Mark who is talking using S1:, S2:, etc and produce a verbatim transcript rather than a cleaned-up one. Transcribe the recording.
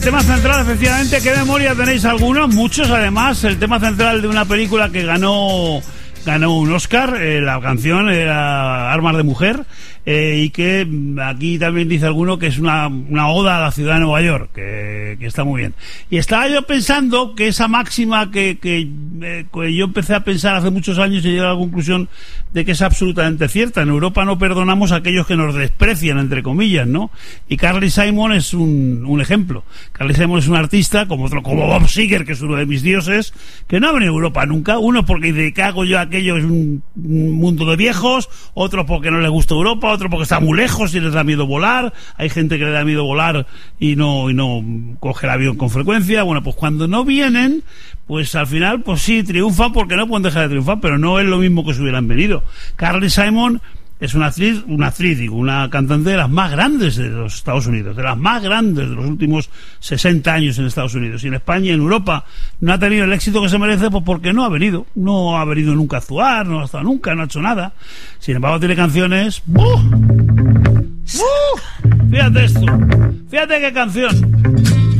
S1: Tema central, efectivamente, ¿qué memoria tenéis algunos? Muchos, además, el tema central de una película que ganó ganó un Oscar, eh, la canción era Armas de Mujer, eh, y que aquí también dice alguno que es una, una oda a la ciudad de Nueva York, que, que está muy bien. Y estaba yo pensando que esa máxima que, que, eh, que yo empecé a pensar hace muchos años y llegué a la conclusión de que es absolutamente cierta. En Europa no perdonamos a aquellos que nos desprecian, entre comillas, ¿no? Y Carly Simon es un, un ejemplo. Carly Simon es un artista, como otro, como Bob Seger, que es uno de mis dioses, que no ha venido a Europa nunca. Uno porque dice, ¿qué hago yo? Aquello es un, un mundo de viejos. Otro porque no le gusta Europa. Otro porque está muy lejos y les da miedo volar. Hay gente que le da miedo volar y no, y no coge el avión con frecuencia. Bueno, pues cuando no vienen, pues al final, pues sí, triunfan porque no pueden dejar de triunfar, pero no es lo mismo que si hubieran venido. Carly Simon es una actriz, una actriz, digo, una cantante de las más grandes de los Estados Unidos, de las más grandes de los últimos sesenta años en Estados Unidos. Y en España y en Europa no ha tenido el éxito que se merece, pues porque no ha venido. No ha venido nunca a actuar, no ha estado nunca, no ha hecho nada. Sin embargo, tiene canciones... ¡Buh! ¡Uh! Fíjate esto, fíjate qué canción.